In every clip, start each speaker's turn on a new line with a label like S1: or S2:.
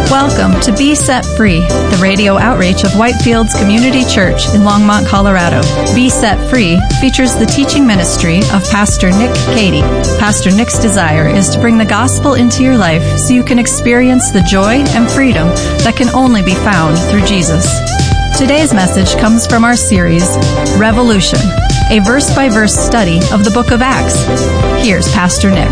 S1: Welcome to Be Set Free, the radio outreach of Whitefields Community Church in Longmont, Colorado. Be Set Free features the teaching ministry of Pastor Nick Cady. Pastor Nick's desire is to bring the gospel into your life so you can experience the joy and freedom that can only be found through Jesus. Today's message comes from our series, Revolution, a verse-by-verse study of the book of Acts. Here's Pastor Nick.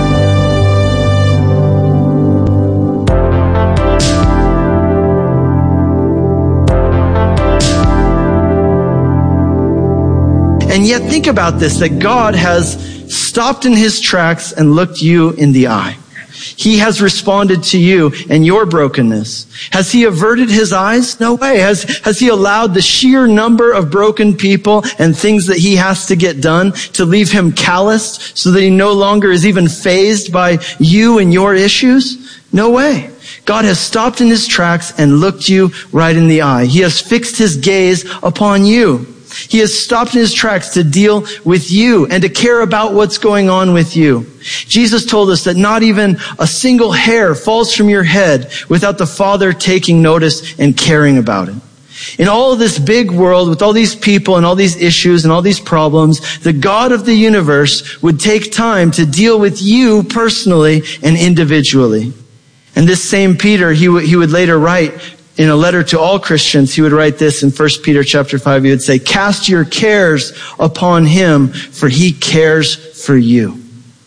S2: And yet think about this, that God has stopped in his tracks and looked you in the eye. He has responded to you and your brokenness. Has he averted his eyes? No way. Has he allowed the sheer number of broken people and things that he has to get done to leave him calloused so that he no longer is even fazed by you and your issues? No way. God has stopped in his tracks and looked you right in the eye. He has fixed his gaze upon you. He has stopped in his tracks to deal with you and to care about what's going on with you. Jesus told us that not even a single hair falls from your head without the Father taking notice and caring about it. In all of this big world, with all these people and all these issues and all these problems, the God of the universe would take time to deal with you personally and individually. And this same Peter, he would later write, in a letter to all Christians, he would write this in 1 Peter chapter 5. He would say, cast your cares upon him, for he cares for you.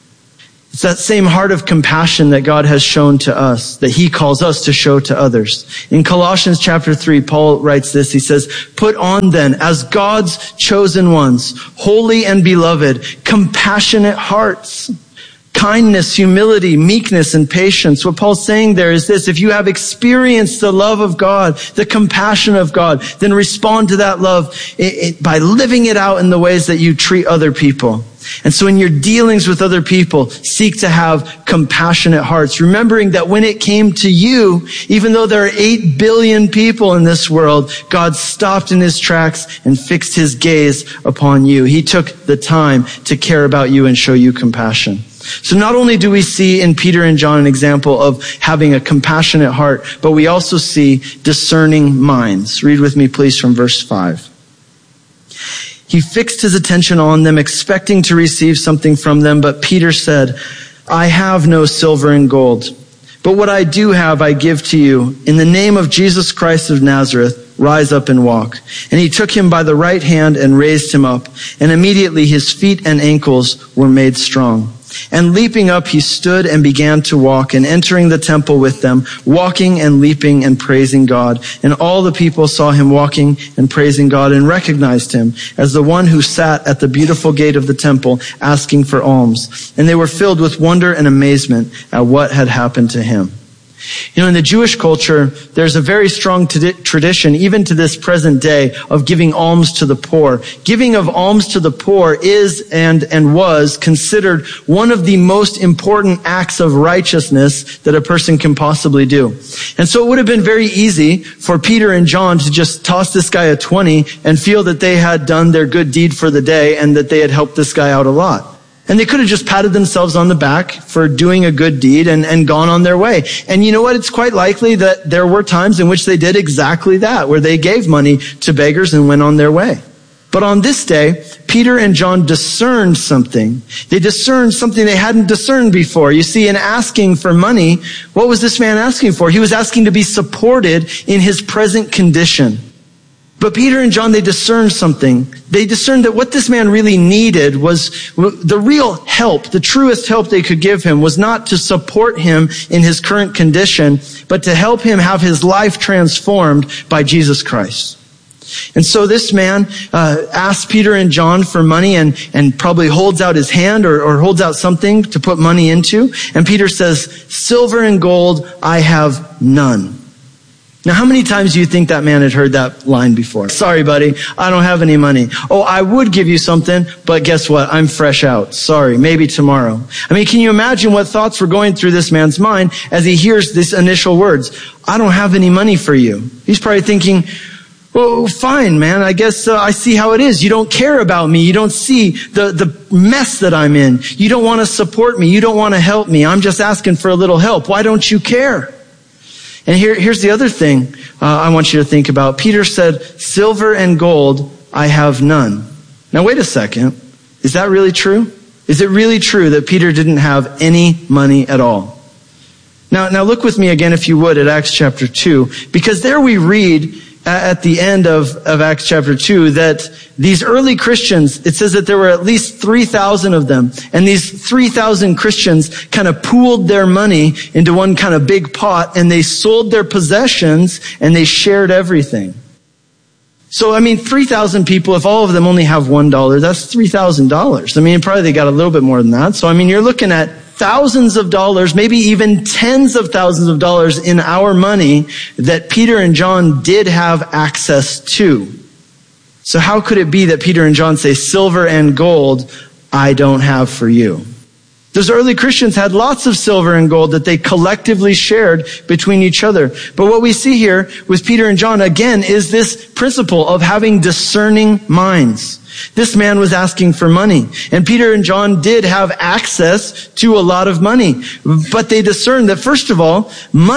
S2: It's that same heart of compassion that God has shown to us, that he calls us to show to others. In Colossians chapter 3, Paul writes this. He says, put on then, as God's chosen ones, holy and beloved, compassionate hearts, kindness, humility, meekness, and patience. What Paul's saying there is this: if you have experienced the love of God, the compassion of God, then respond to that love by living it out in the ways that you treat other people. And so in your dealings with other people, seek to have compassionate hearts, remembering that when it came to you, even though there are 8 billion people in this world, God stopped in his tracks and fixed his gaze upon you. He took the time to care about you and show you compassion. So not only do we see in Peter and John an example of having a compassionate heart, but we also see discerning minds. Read with me, please, from verse 5. He fixed his attention on them, expecting to receive something from them, but Peter said, I have no silver and gold, but what I do have I give to you. In the name of Jesus Christ of Nazareth, rise up and walk. And he took him by the right hand and raised him up, and immediately his feet and ankles were made strong. And leaping up, he stood and began to walk, and entering the temple with them, walking and leaping and praising God. And all the people saw him walking and praising God and recognized him as the one who sat at the beautiful gate of the temple asking for alms. And they were filled with wonder and amazement at what had happened to him. You know, in the Jewish culture, there's a very strong tradition, even to this present day, of giving alms to the poor. Giving of alms to the poor is and was considered one of the most important acts of righteousness that a person can possibly do. And so it would have been very easy for Peter and John to just toss this guy a 20 and feel that they had done their good deed for the day and that they had helped this guy out a lot. And they could have just patted themselves on the back for doing a good deed and gone on their way. And you know what? It's quite likely that there were times in which they did exactly that, where they gave money to beggars and went on their way. But on this day, Peter and John discerned something. They discerned something they hadn't discerned before. You see, in asking for money, what was this man asking for? He was asking to be supported in his present condition. But Peter and John, they discerned something. They discerned that what this man really needed was the real help, the truest help they could give him was not to support him in his current condition, but to help him have his life transformed by Jesus Christ. And so this man asks Peter and John for money and probably holds out his hand or holds out something to put money into. And Peter says, silver and gold I have none. Now, how many times do you think that man had heard that line before? Sorry, buddy, I don't have any money. Oh, I would give you something, but guess what? I'm fresh out. Sorry, maybe tomorrow. I mean, can you imagine what thoughts were going through this man's mind as he hears these initial words? I don't have any money for you. He's probably thinking, well, fine, man. I guess I see how it is. You don't care about me. You don't see the mess that I'm in. You don't want to support me. You don't want to help me. I'm just asking for a little help. Why don't you care? And here's the other thing I want you to think about. Peter said, silver and gold I have none. Now wait a second. Is that really true? Is it really true that Peter didn't have any money at all? Now look with me again, if you would, at Acts chapter 2, because there we read at the end of Acts chapter 2 that these early Christians, it says that there were at least 3,000 of them. And these 3,000 Christians kind of pooled their money into one kind of big pot, and they sold their possessions and they shared everything. So, 3,000 people, if all of them only have $1, that's $3,000. Probably they got a little bit more than that. So, you're looking at thousands of dollars, maybe even tens of thousands of dollars in our money that Peter and John did have access to. So how could it be that Peter and John say, silver and gold, I don't have for you? Those early Christians had lots of silver and gold that they collectively shared between each other. But what we see here with Peter and John, again, is this principle of having discerning minds. This man was asking for money. And Peter and John did have access to a lot of money. But they discerned that, first of all,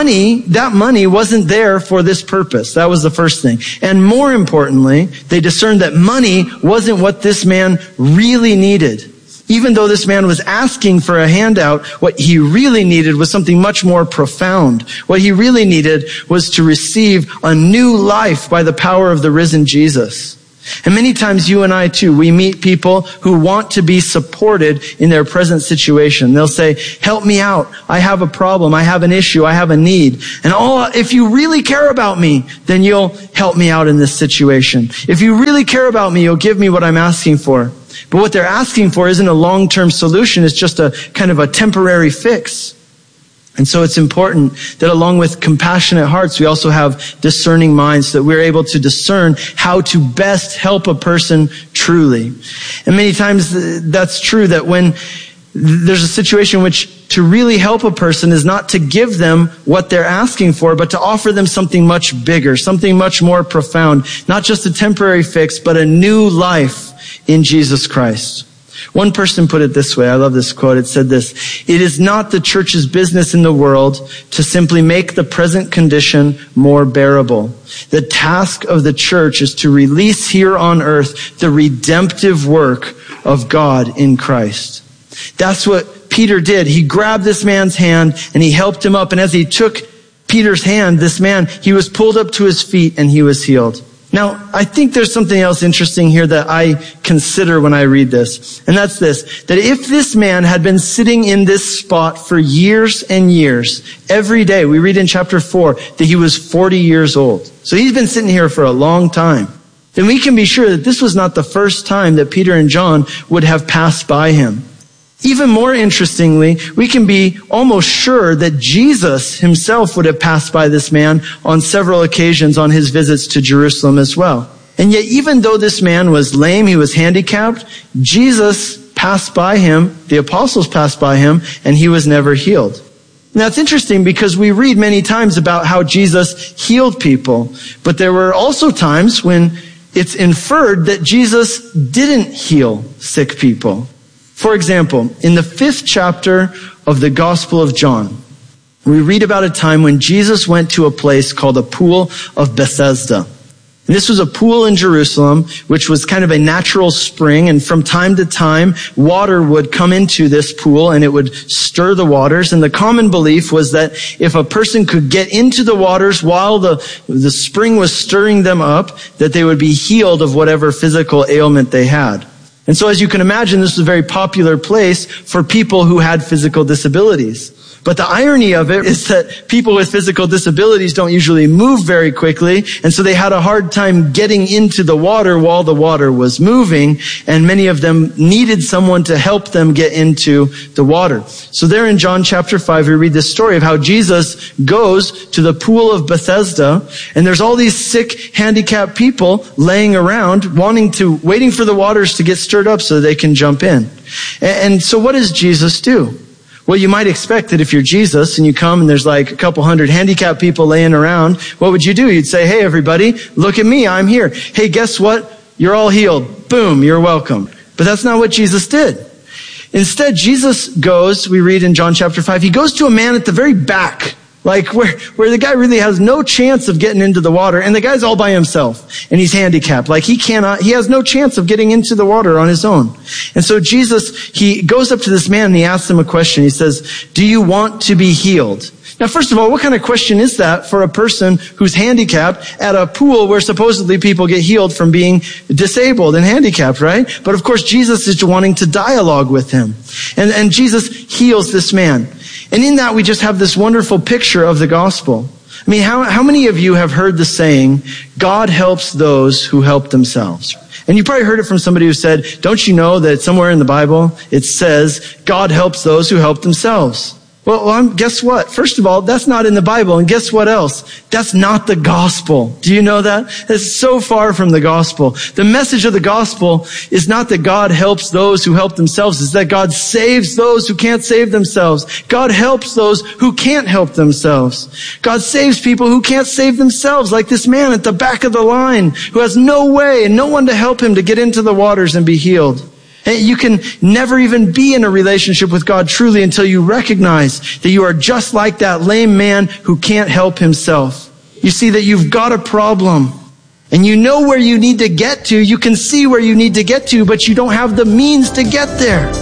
S2: that money wasn't there for this purpose. That was the first thing. And more importantly, they discerned that money wasn't what this man really needed. Even though this man was asking for a handout, what he really needed was something much more profound. What he really needed was to receive a new life by the power of the risen Jesus. And many times you and I too, we meet people who want to be supported in their present situation. They'll say, help me out. I have a problem. I have an issue. I have a need. And if you really care about me, then you'll help me out in this situation. If you really care about me, you'll give me what I'm asking for. But what they're asking for isn't a long-term solution. It's just a kind of a temporary fix. And so it's important that along with compassionate hearts, we also have discerning minds, so that we're able to discern how to best help a person truly. And many times that's true, that when there's a situation in which to really help a person is not to give them what they're asking for, but to offer them something much bigger, something much more profound, not just a temporary fix, but a new life in Jesus Christ. One person put it this way. I love this quote. It said this: it is not the church's business in the world to simply make the present condition more bearable. The task of the church is to release here on earth the redemptive work of God in Christ. That's what Peter did. He grabbed this man's hand and he helped him up. And as he took Peter's hand, this man, he was pulled up to his feet and he was healed. Now, I think there's something else interesting here that I consider when I read this. And that's this: that if this man had been sitting in this spot for years and years, every day, we read in chapter 4 that he was 40 years old. So he's been sitting here for a long time. Then we can be sure that this was not the first time that Peter and John would have passed by him. Even more interestingly, we can be almost sure that Jesus himself would have passed by this man on several occasions on his visits to Jerusalem as well. And yet, even though this man was lame, he was handicapped, Jesus passed by him, the apostles passed by him, and he was never healed. Now, it's interesting because we read many times about how Jesus healed people, but there were also times when it's inferred that Jesus didn't heal sick people. For example, in the 5th chapter of the Gospel of John, we read about a time when Jesus went to a place called the Pool of Bethesda. And this was a pool in Jerusalem, which was kind of a natural spring. And from time to time, water would come into this pool and it would stir the waters. And the common belief was that if a person could get into the waters while the spring was stirring them up, that they would be healed of whatever physical ailment they had. And so as you can imagine, this was a very popular place for people who had physical disabilities. But the irony of it is that people with physical disabilities don't usually move very quickly, and so they had a hard time getting into the water while the water was moving, and many of them needed someone to help them get into the water. So there in John chapter 5, we read this story of how Jesus goes to the pool of Bethesda, and there's all these sick, handicapped people laying around, waiting for the waters to get stirred up so they can jump in. And so what does Jesus do? Well, you might expect that if you're Jesus and you come and there's like a couple hundred handicapped people laying around, what would you do? You'd say, hey, everybody, look at me. I'm here. Hey, guess what? You're all healed. Boom, you're welcome. But that's not what Jesus did. Instead, Jesus goes, we read in John chapter 5, he goes to a man at the very back Like where the guy really has no chance of getting into the water, and the guy's all by himself and he's handicapped. Like he has no chance of getting into the water on his own. And so Jesus, he goes up to this man and he asks him a question. He says, do you want to be healed? Now, first of all, what kind of question is that for a person who's handicapped at a pool where supposedly people get healed from being disabled and handicapped, right? But of course, Jesus is wanting to dialogue with him. And Jesus heals this man. And in that, we just have this wonderful picture of the gospel. I mean, how many of you have heard the saying, God helps those who help themselves? And you probably heard it from somebody who said, don't you know that somewhere in the Bible, it says, God helps those who help themselves? Well, guess what? First of all, that's not in the Bible. And guess what else? That's not the gospel. Do you know that? It's so far from the gospel. The message of the gospel is not that God helps those who help themselves. It's that God saves those who can't save themselves. God helps those who can't help themselves. God saves people who can't save themselves, like this man at the back of the line who has no way and no one to help him to get into the waters and be healed. You can never even be in a relationship with God truly until you recognize that you are just like that lame man who can't help himself. You see that you've got a problem and you know where you need to get to. You can see where you need to get to, but you don't have the means to get there.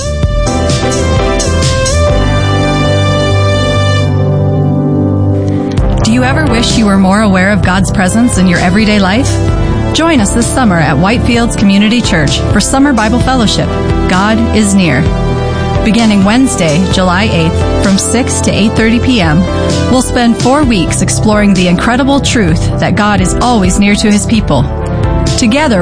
S1: Do you ever wish you were more aware of God's presence in your everyday life? Join us this summer at Whitefields Community Church for Summer Bible Fellowship. God is near. Beginning Wednesday, July 8th from 6 to 8:30 p.m., we'll spend 4 weeks exploring the incredible truth that God is always near to his people. Together,